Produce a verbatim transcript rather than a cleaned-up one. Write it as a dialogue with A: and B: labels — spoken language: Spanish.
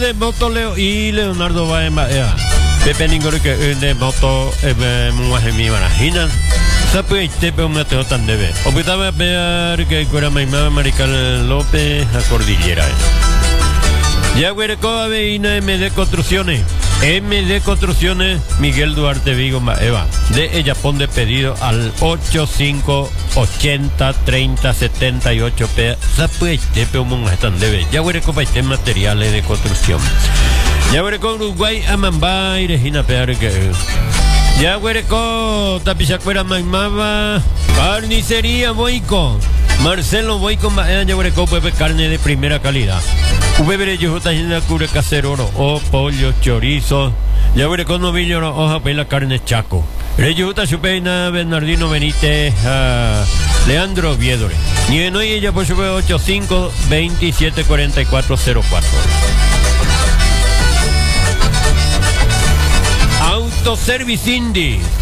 A: De moto Leo y Leonardo va en Baea. Pepe Ningori que de moto muaje mi marajina. Sabe este pe un meteo tan debe. Opitaba pear que cura mi mamá Marical López a Cordillera. Ya huereco aveina M D Construcciones. M D Construcciones Miguel Duarte Vigo Maeva. De ella pone pedido al ochenta y cinco ochenta treinta setenta y ocho P. Sabe este pe un tan debe. Ya huereco pa este materiales de construcción. Ya huereco Uruguay Amambá y Regina Pear que ya huereco Tapichacuera Maimaba. Carnicería Boico. Marcelo Boico Maea ya huereco puede carne de primera calidad. Ubebere yujuta jina cure caseroro o pollo, chorizo. Ya huereco novillo hoja pela carne chaco. Reyuta chupeina Bernardino Benítez uh, Leandro Viedore. Ni en hoy ella por su ochenta y cinco veintisiete cuarenta y cuatro cero cuatro. Autoservice Indy.